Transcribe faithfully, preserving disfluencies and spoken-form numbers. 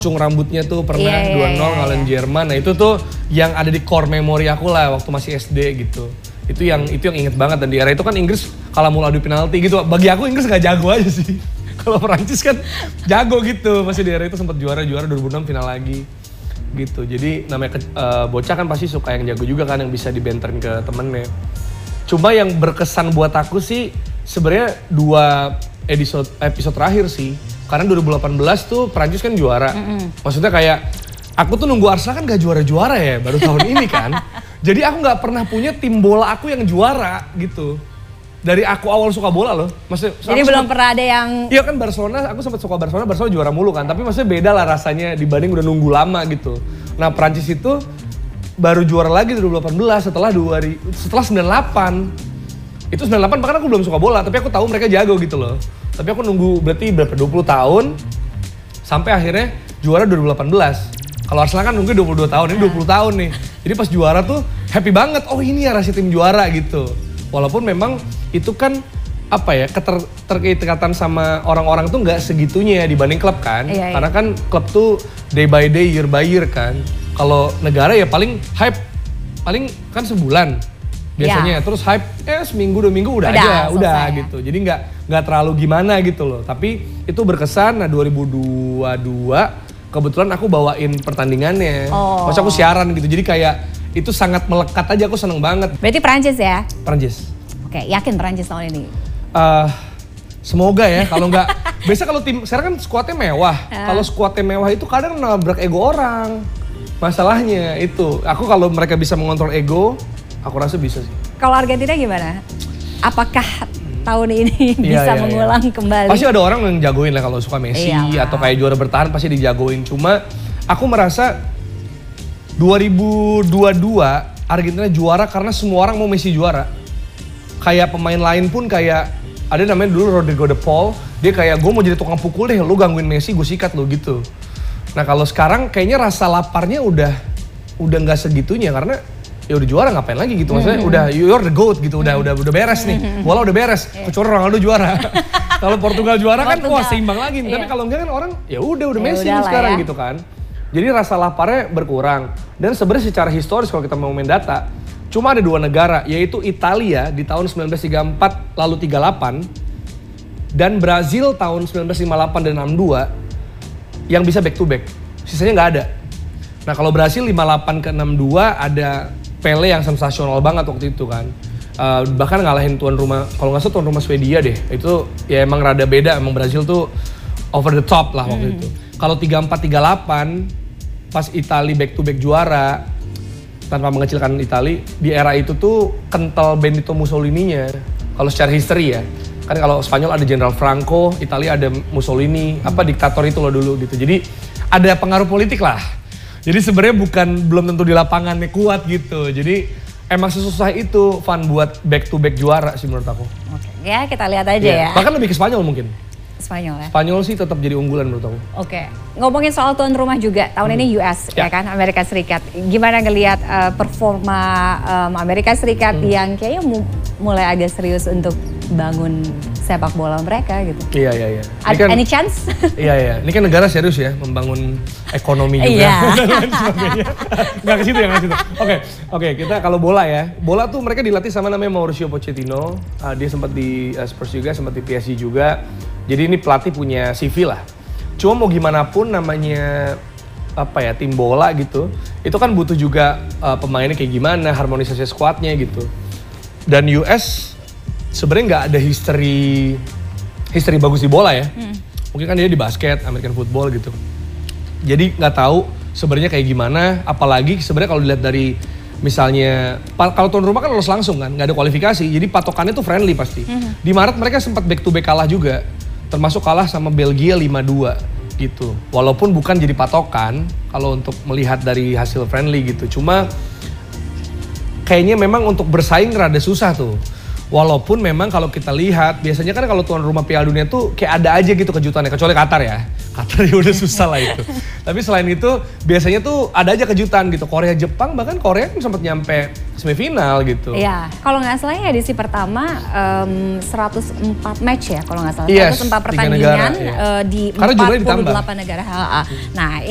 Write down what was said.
Cung rambutnya tuh pernah yeah, dua nol yeah, ngalahin yeah. Jerman. Nah itu tuh yang ada di core memori aku lah waktu masih S D gitu. Itu yang itu yang inget banget, dan di era itu kan Inggris kalah mulu adu penalti gitu. Bagi aku Inggris gak jago aja sih. Kalau Perancis kan jago gitu. Masih di era itu sempat juara-juara dua ribu enam final lagi gitu. Jadi namanya uh, bocah kan pasti suka yang jago juga kan, yang bisa dibenterin ke temennya. Cuma yang berkesan buat aku sih sebenarnya dua episode episode terakhir sih. Karena dua ribu delapan belas tuh Perancis kan juara. Mm-hmm. Maksudnya kayak aku tuh nunggu Arsenal kan gak juara-juara ya baru tahun ini kan. Jadi aku gak pernah punya tim bola aku yang juara gitu. Dari aku awal suka bola loh. Maksudnya, jadi belum sempet, pernah ada yang... Iya kan Barcelona, aku sempat suka Barcelona, Barcelona juara mulu kan. Tapi maksudnya beda lah rasanya dibanding udah nunggu lama gitu. Nah Perancis itu baru juara lagi dua ribu delapan belas setelah, dua, setelah sembilan puluh delapan. Itu sembilan puluh delapan bahkan aku belum suka bola, tapi aku tahu mereka jago gitu loh. Tapi aku nunggu berarti berapa, dua puluh tahun sampai akhirnya juara dua ribu delapan belas. Kalau Arsenal kan nunggu dua puluh dua tahun, ini dua puluh tahun nih. Jadi pas juara tuh happy banget, oh ini ya rahasia tim juara gitu. Walaupun memang itu kan apa ya, keter, terkaitan sama orang-orang tuh nggak segitunya dibanding klub kan. Iya, iya. Karena kan klub tuh day by day, year by year kan. Kalau negara ya paling hype, paling kan sebulan biasanya. Ya. Terus hype eh seminggu dua minggu udah, udah aja, udah ya. Gitu. Jadi nggak nggak terlalu gimana gitu loh. Tapi itu berkesan. Nah dua ribu dua puluh dua kebetulan aku bawain pertandingannya. Oh. Maksudnya aku siaran gitu. Jadi kayak itu sangat melekat aja, aku seneng banget. Berarti Perancis ya? Perancis. Oke, yakin Perancis tahun ini? Uh, semoga ya, kalau nggak, biasa kalau tim, sekarang kan skuadnya mewah. Uh. Kalau skuadnya mewah itu kadang nabrak ego orang. Masalahnya itu, aku kalau mereka bisa mengontrol ego, aku rasa bisa sih. Kalau Argentina gimana? Apakah tahun ini iya, bisa iya, mengulang iya. kembali? Pasti ada orang yang jagoin lah kalau suka Messi iya, atau kayak juara bertahan pasti dijagoin. Cuma aku merasa dua ribu dua puluh dua Argentina juara karena semua orang mau Messi juara. Kayak pemain lain pun kayak, ada namanya dulu Rodrigo de Paul, dia kayak gue mau jadi tukang pukul deh, lu gangguin Messi gue sikat lu gitu. Nah kalau sekarang kayaknya rasa laparnya udah udah nggak segitunya karena ya udah juara ngapain lagi gitu, maksudnya mm-hmm. udah you're the GOAT gitu, udah udah udah beres nih, bola udah beres, yeah. kecuali Ronaldo juara. Kalau Portugal juara kan wah seimbang lagi, yeah. tapi kalau enggak kan orang ya udah udah Messi nih sekarang ya. Gitu kan. Jadi rasa laparnya berkurang. Dan sebenarnya secara historis kalau kita mau main data, cuma ada dua negara, yaitu Italia di tahun sembilan belas tiga puluh empat lalu tiga puluh delapan dan Brazil tahun sembilan belas lima puluh delapan dan enam puluh dua yang bisa back to back. Sisanya nggak ada. Nah kalau Brazil lima puluh delapan ke enam puluh dua ada Pele yang sensasional banget waktu itu kan. Uh, bahkan ngalahin tuan rumah, kalau nggak salah tuan rumah Swedia deh. Itu ya emang rada beda, emang Brazil tuh over the top lah waktu hmm. itu. Kalau tiga puluh empat tiga puluh delapan pas Italia back to back juara, tanpa mengecilkan Italia, di era itu tuh kental Benito Mussolini-nya. Kalau secara history ya. Kan kalau Spanyol ada Jenderal Franco, Italia ada Mussolini, apa diktator itu loh dulu gitu. Jadi ada pengaruh politik lah. Jadi sebenarnya bukan belum tentu di lapangannya kuat gitu. Jadi emang sesusah itu fun buat back to back juara sih menurut aku. Oke, ya kita lihat aja yeah. ya. Bahkan lebih ke Spanyol mungkin. Spanyol ya? Spanyol sih tetap jadi unggulan menurut aku. Oke, ngomongin soal tuan rumah juga, tahun hmm. ini U S ya. ya kan, Amerika Serikat. Gimana ngelihat uh, performa um, Amerika Serikat hmm. yang kayaknya mu mulai agak serius untuk bangun sepak bola mereka gitu. Iya, iya, iya. Ad kan, any chance? Iya, iya. Ini kan negara serius ya, membangun ekonomi juga. Iya. Dan lain sebagainya. Nggak ke situ ya, nggak ke situ. Oke, oke. Kita kalau bola ya. Bola tuh mereka dilatih sama namanya Mauricio Pochettino. Uh, dia sempat di uh, Spurs juga, sempat di P S G juga. Jadi ini pelatih punya C V lah. Cuma mau gimana pun namanya apa ya, tim bola gitu. Itu kan butuh juga uh, pemainnya kayak gimana, harmonisasi skuadnya gitu. Dan U S sebenarnya nggak ada history history bagus di bola ya. Hmm. Mungkin kan dia di basket, American football gitu. Jadi nggak tahu sebenarnya kayak gimana. Apalagi sebenarnya kalau dilihat dari misalnya kalau tuan rumah kan lolos langsung kan, nggak ada kualifikasi. Jadi patokannya tuh friendly pasti. Hmm. Di Maret mereka sempat back to back kalah juga. Termasuk kalah sama Belgia lima dua gitu. Walaupun bukan jadi patokan kalau untuk melihat dari hasil friendly gitu. Cuma kayaknya memang untuk bersaing rada susah tuh. Walaupun memang kalau kita lihat, biasanya kan kalau tuan rumah Piala Dunia tuh kayak ada aja gitu kejutannya. Kecuali Qatar ya. Qatar ya udah susah lah itu. Tapi selain itu, biasanya tuh ada aja kejutan gitu. Korea, Jepang, bahkan Korea kan sempat nyampe semifinal gitu. Iya, kalau nggak salah ya edisi pertama um, seratus empat match ya kalau nggak salah. Yes, seratus empat pertandingan negara, iya. uh, di Karena empat puluh delapan ditambah. negara. Nah,